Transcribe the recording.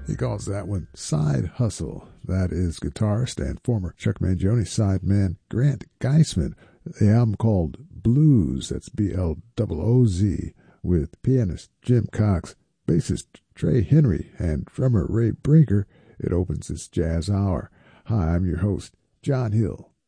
He calls that one Side Hustle. That is guitarist and former Chuck Mangione sideman Grant Geisman. The album called Blues, that's B-L-O-O-Z, with pianist Jim Cox, bassist Trey Henry, and drummer Ray Brinker. It opens this jazz hour. Hi, I'm your host, John Hill.